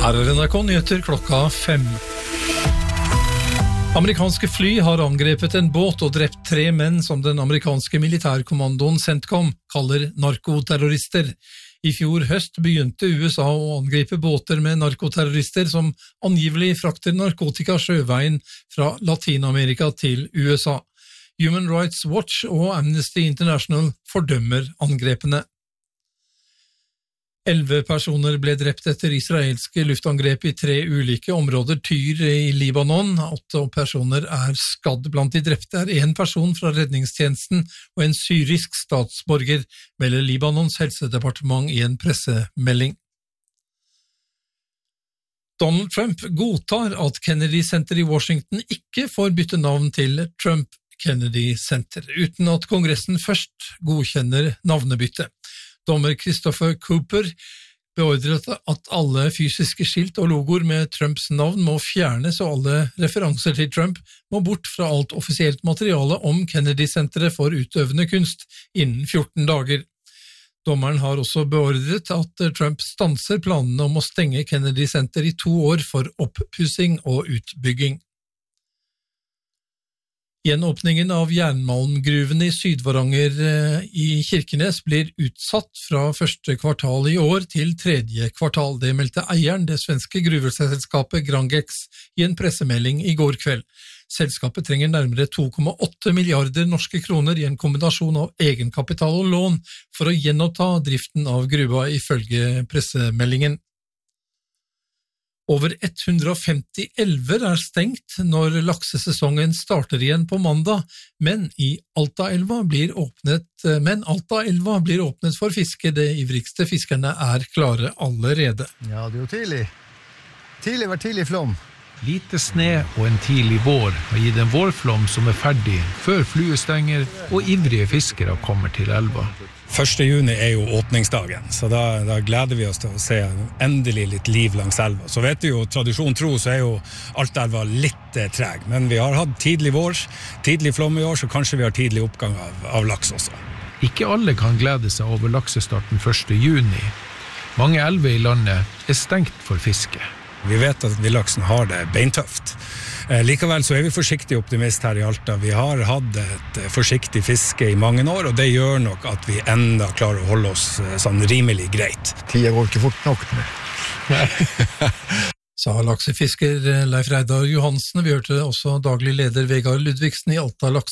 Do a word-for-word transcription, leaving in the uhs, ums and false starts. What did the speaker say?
Her er N R K Nyheter klokka fem. Amerikanske fly har angrepet en båt og drept tre menn som den amerikanske militærkommandoen CENTCOM kaller narkoterrorister. I fjor høst begynte U S A å angripe båter med narkoterrorister som angivelig frakter narkotika sjøveien fra Latinamerika til U S A. Human Rights Watch og Amnesty International fordømmer angrepene. Elleve personer ble drept etter israelske luftangrep i tre ulike områder Tyr i Libanon. Åtte personer er skadd. Blant de drepte er en person fra redningstjenesten og en syrisk statsborger, melder Libanons helsedepartement i en pressemelding. Donald Trump godtar at Kennedy Center i Washington ikke får bytte navn til Trump Kennedy Center, uten at Kongressen først godkjenner navnebytte. Dommer Christopher Cooper beordret at alle fysiske skilt og logoer med Trumps navn må fjernes, og alle referanser til Trump må bort fra alt offisielt materiale om Kennedy-senteret for utøvende kunst innen fjorten dager. Dommeren har også beordret at Trump stanser planene om å stenge Kennedy-senter i to år for oppussing og utbygging. Gjenåpningen av jernmalmgruvene i Sydvaranger i Kirkenes blir utsatt fra første kvartal i år til tredje kvartal. Det meldte eieren, det svenske gruveselskapet Grangex, i en pressemelding i går kveld. Selskapet trenger nærmere to komma åtte milliarder norske kroner i en kombinasjon av egenkapital og lån for å gjenoppta driften av gruva, ifølge pressemeldingen. Over hundre og femti elver er stengt når laksesesongen starter igjen på mandag, men i Altaelva blir åpnet, men Altaelva blir åpnet for fiske. De ivrigste fiskerne er klare allerede. Ja, det er jo tidlig. Tidlig var tidlig flom. Lite sne og en tidlig vår har gitt en vårflom som er ferdig før fluestenger og ivrige fiskere kommer til elva. første juni er jo åpningsdagen, så da, da gleder vi oss til å se endelig litt liv langs elva. Så vet vi jo, tradisjon tro, så er jo Altaelva litt eh, treg, men vi har hatt tidlig vår, tidlig flom i år, så kanskje vi har tidlig oppgang av, av laks også. Ikke alle kan glede seg over laksestarten første juni. Mange elver i landet er stengt for fiske. Vi vet at villaksen har det beintøft. Eh, likevel så er vi forsiktige optimist her i Alta. Vi har hatt et forsiktig fiske i mange år, og det gjør nok at vi enda klarer å holde oss eh, sånn rimelig greit. Tida går ikke fort nok med. Sa laksefisker Leif Reidar Johansen. Vi hørte også daglig leder Vegard Ludvigsen i Alta Lakse.